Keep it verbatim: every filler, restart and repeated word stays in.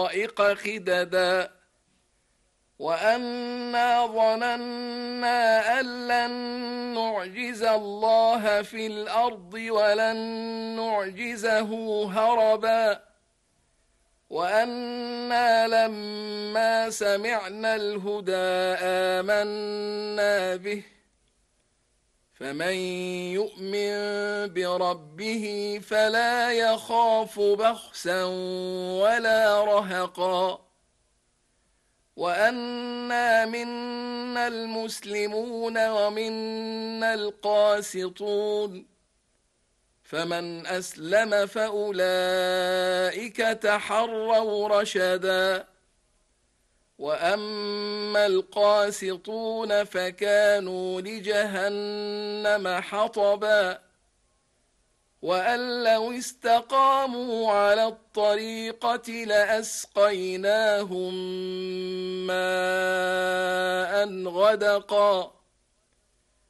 طرائق خددا وأنا ظننا أن لن نعجز الله في الأرض ولن نعجزه هربا وأنا لما سمعنا الهدى آمنا به فمن يؤمن بربه فلا يخاف بخسا ولا رهقا وأنا منا المسلمون ومنا القاسطون فمن أسلم فأولئك تحروا رشدا وأما القاسطون فكانوا لجهنم حطبا وأن لو استقاموا على الطريقة لأسقيناهم ماء غدقا